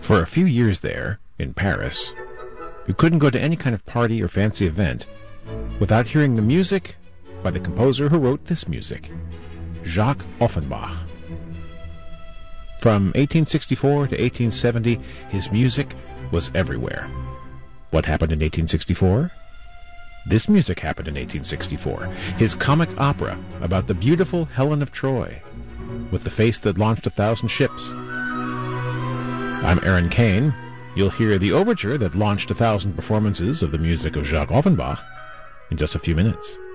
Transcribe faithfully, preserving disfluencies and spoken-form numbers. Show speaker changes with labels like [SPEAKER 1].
[SPEAKER 1] For a few years there, in Paris, you couldn't go to any kind of party or fancy event without hearing the music by the composer who wrote this music, Jacques Offenbach. From eighteen sixty-four to eighteen seventy, his music was everywhere. What happened in eighteen sixty-four? This music happened in eighteen sixty-four. His comic opera about the beautiful Helen of Troy, with the face that launched a thousand ships. I'm Aaron Kane. You'll hear the overture that launched a thousand performances of the music of Jacques Offenbach in just a few minutes.